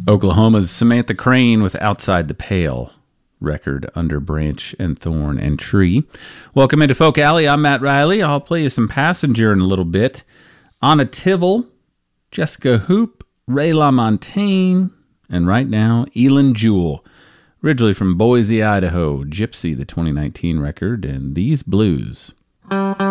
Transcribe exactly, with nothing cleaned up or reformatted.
Oklahoma's Samantha Crane with Outside the Pale, record Under Branch and Thorn and Tree. Welcome into Folk Alley. I'm Matt Riley. I'll play you some Passenger in a little bit. Anna Tivel, Jessica Hoop, Ray LaMontagne, and right now, Elin Jewell. Originally from Boise, Idaho, Gypsy, the twenty nineteen record, and These Blues.